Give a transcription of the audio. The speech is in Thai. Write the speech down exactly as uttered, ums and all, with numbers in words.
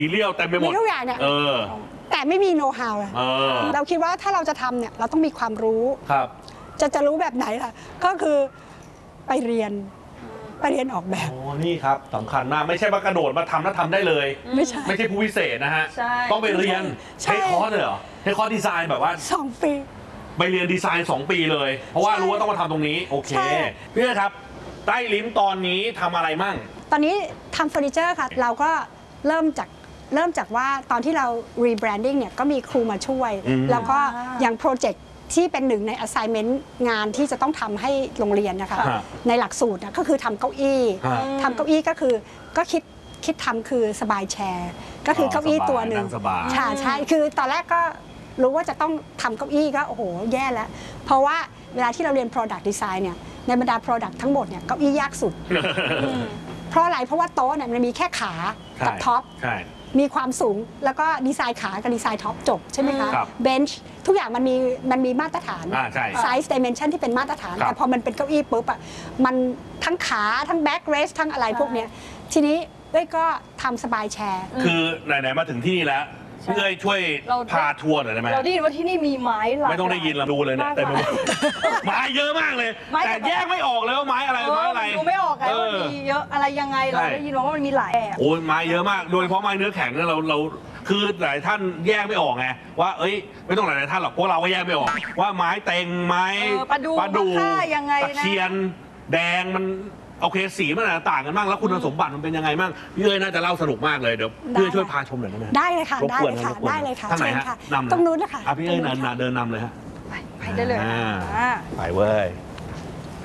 ทีเรียวเต็มไปหมดมีทุกอย่างเนี่ยเออแต่ไม่มีโน้ตฮาวเราคิดว่าถ้าเราจะทำเนี่ยเราต้องมีความรู้ครับจะจะรู้แบบไหนล่ะก็คือไปเรียนไปเรียนออกแบบโอ้นี่ครับสำคัญมากไม่ใช่ว่ากระโดดมาทำแล้วทำได้เลยไม่ใช่ไม่ใช่ผู้พิเศษนะฮะต้องไปเรียนใช้คอร์สเลยเหรอใช้คอร์สดีไซน์แบบว่าสองปีไปเรียนดีไซน์สองปีเลยเพราะว่ารู้ว่าต้องมาทำตรงนี้โอเคพี่เอ๋ครับใต้ลิ้มตอนนี้ทำอะไรมั่งตอนนี้ทำเฟอร์นิเจอร์ค่ะเราก็เริ่มจากเริ่มจากว่าตอนที่เรา rebranding เนี่ยก็มีครูมาช่วยแล้วก็อย่างโปรเจกต์ที่เป็นหนึ่งใน assignment งานที่จะต้องทำให้โรงเรียนนะคะในหลักสูตรนะก็คือทำเก้าอี้ทำเก้าอี้ก็คือก็คิดคิดทำคือสบายแชร์ก็คือเก้าอี้ตัวหนึ่งใช่ใช่คือตอนแรกก็รู้ว่าจะต้องทำเก้าอี้ก็โอ้โหแย่แล้วเพราะว่าเวลาที่เราเรียน product design เนี่ยในบรรดา product ทั้งหมดเนี่ยเก้าอี้ยากสุดเพราะอะไรเพราะว่าโต๊ะเนี่ยมันมีแค่ขากับท็อปมีความสูงแล้วก็ดีไซน์ขากับดีไซน์ท็อปจบใช่ไหมคะเบนช์ทุกอย่างมันมีมันมีมาตรฐานไซส์ดิเมนชันที่เป็นมาตรฐานแต่พอมันเป็นเก้าอี้ปุ๊บอ่ะมันทั้งขาทั้งแบ็กเรสทั้งอะไรพวกเนี้ยทีนี้เอ้ยก็ทำสบายแชร์คือไหนๆมาถึงที่นี่แล้วพี่เอ้ยช่วยพาทัวร์หน่อยได้ไหมเราได้ยินว่าที่นี่มีไม้หลายไม่ต้องได้ยินเราดูเลยเนี่ยเต็มไปหมดไม้เยอะมากเลยแต่แยกไม่ออกเลยว่าไม้อะไรไม้อะไรดูไม่ออกไงว่ามีเยอะอะไรยังไงเราได้ยินว่ามันมีหลายแบบโอ้ยไม้เยอะมากโดยเฉพาะไม้เนื้อแข็งเนี่ยเราเราคือหลายท่านแยกไม่ออกไงว่าเอ้ยไม่ต้องหลายท่านหรอกพวกเราก็แยกไม่ออกว่าไม้เต็งไม้ปลาดูปลาดูตะเคียนแดงมันโอเคสีมันต่างกันบ้างแล้วคุณสมบัติมันเป็นยังไงบ้างพี่เอ้ยน่าจะเล่าสนุกมากเลยเดี๋ยวพี่เอ้ยช่วยพาชมหน่อยได้ไหมได้เลยค่ะได้เลยค่ะได้เลยค่ะท่านไหนฮะนำตรงนู้นนะคะพี่เอ้ยเดินนำเลยฮะไปได้เลยไปเว้ย